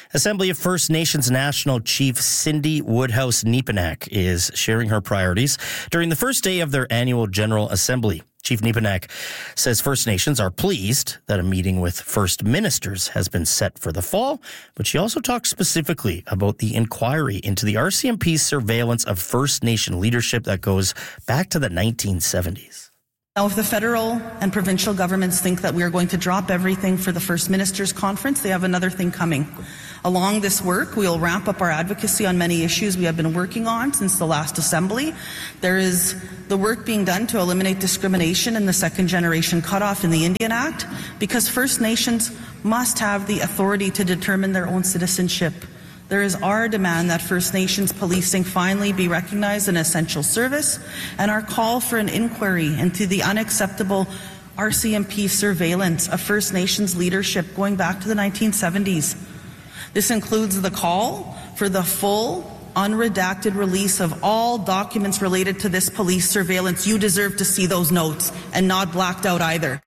Assembly of First Nations National Chief Cindy Woodhouse-Nepinak is sharing her priorities during the first day of their annual General Assembly. Chief Nepinak says First Nations are pleased that a meeting with First Ministers has been set for the fall, but she also talked specifically about the inquiry into the RCMP's surveillance of First Nation leadership that goes back to the 1970s. Now, if the federal and provincial governments think that we are going to drop everything for the First Ministers Conference, they have another thing coming. Along this work, we will ramp up our advocacy on many issues we have been working on since the last Assembly. There is the work being done to eliminate discrimination in the second generation cutoff in the Indian Act, because First Nations must have the authority to determine their own citizenship. There is our demand that First Nations policing finally be recognized an essential service, and our call for an inquiry into the unacceptable RCMP surveillance of First Nations leadership going back to the 1970s. This includes the call for the full, unredacted release of all documents related to this police surveillance. You deserve to see those notes, and not blacked out either.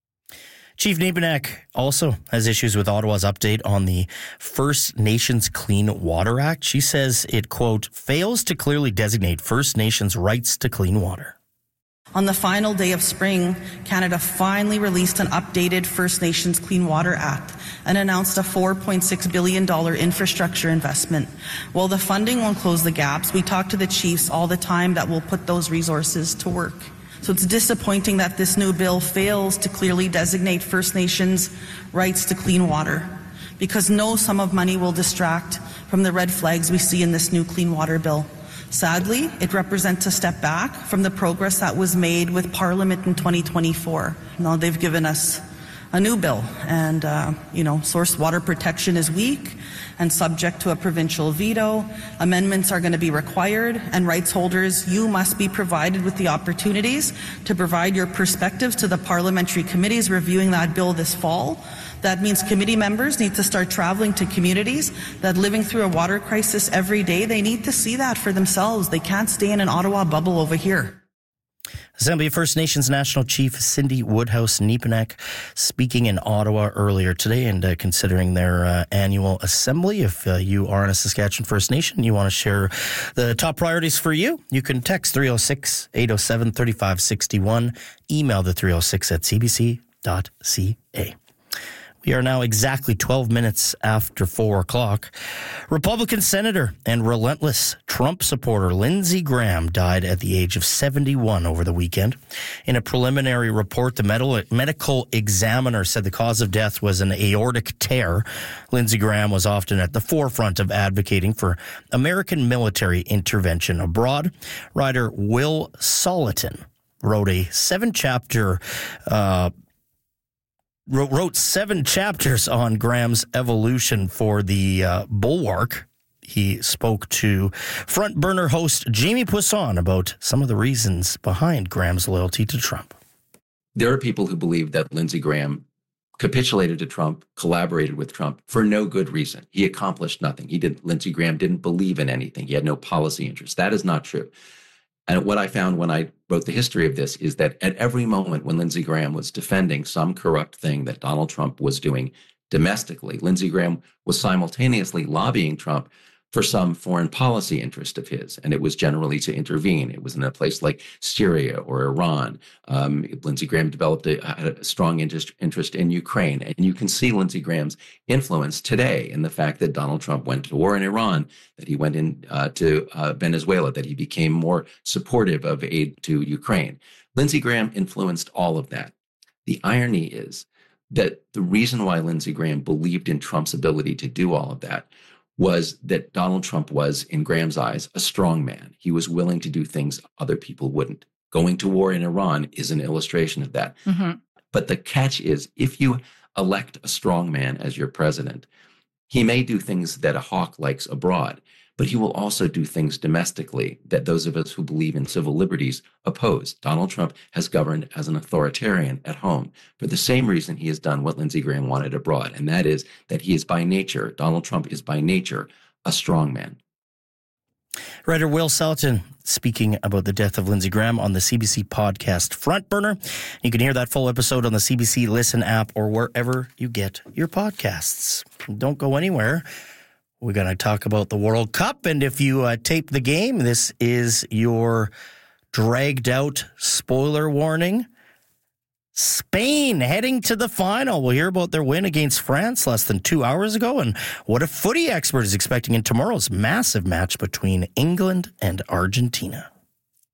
Chief Nepinak also has issues with Ottawa's update on the First Nations Clean Water Act. She says it, quote, fails to clearly designate First Nations' rights to clean water. On the final day of spring, Canada finally released an updated First Nations Clean Water Act and announced a $4.6 billion infrastructure investment. While the funding won't close the gaps, we talk to the chiefs all the time that will put those resources to work. So it's disappointing that this new bill fails to clearly designate First Nations' rights to clean water, because no sum of money will distract from the red flags we see in this new clean water bill. Sadly, it represents a step back from the progress that was made with Parliament in 2024. Now they've given us a new bill, and source water protection is weak and subject to a provincial veto. Amendments are going to be required, and rights holders, you must be provided with the opportunities to provide your perspectives to the parliamentary committees reviewing that bill this fall. That means committee members need to start traveling to communities that are living through a water crisis every day. They need to see that for themselves. They can't stay in an Ottawa bubble over here. Assembly of First Nations National Chief Cindy Woodhouse-Nepinak speaking in Ottawa earlier today and considering their annual assembly. If you are in a Saskatchewan First Nation, you want to share the top priorities for you, you can text 306-807-3561, email the 306 at cbc.ca. We are now exactly 12 minutes after 4 o'clock. Republican Senator and relentless Trump supporter Lindsey Graham died at the age of 71 over the weekend. In a preliminary report, the medical examiner said the cause of death was an aortic tear. Lindsey Graham was often at the forefront of advocating for American military intervention abroad. Writer Will Soliton wrote seven chapters on Graham's evolution for the Bulwark. He spoke to Front Burner host Jamie Poisson about some of the reasons behind Graham's loyalty to Trump. There are people who believe that Lindsey Graham capitulated to Trump, collaborated with Trump for no good reason. He accomplished nothing. Lindsey Graham didn't believe in anything. He had no policy interest. That is not true. And what I found when I wrote the history of this is that at every moment when Lindsey Graham was defending some corrupt thing that Donald Trump was doing domestically, Lindsey Graham was simultaneously lobbying Trump for some foreign policy interest of his, and it was generally to intervene. It was in a place like Syria or Iran. Lindsey Graham had a strong interest in Ukraine, and you can see Lindsey Graham's influence today in the fact that Donald Trump went to war in Iran, that he went to Venezuela, that he became more supportive of aid to Ukraine. Lindsey Graham influenced all of that. The irony is that the reason why Lindsey Graham believed in Trump's ability to do all of that was that Donald Trump was, in Graham's eyes, a strong man. He was willing to do things other people wouldn't. Going to war in Iran is an illustration of that. Mm-hmm. But the catch is, if you elect a strong man as your president, he may do things that a hawk likes abroad, but he will also do things domestically that those of us who believe in civil liberties oppose. Donald Trump has governed as an authoritarian at home for the same reason he has done what Lindsey Graham wanted abroad, and that is that Donald Trump is by nature a strong man. Writer Will Soliton speaking about the death of Lindsey Graham on the CBC podcast Front Burner. You can hear that full episode on the CBC Listen app or wherever you get your podcasts. Don't go anywhere. We're going to talk about the World Cup. And if you tape the game, this is your dragged out spoiler warning. Spain heading to the final. We'll hear about their win against France less than 2 hours ago and what a footy expert is expecting in tomorrow's massive match between England and Argentina.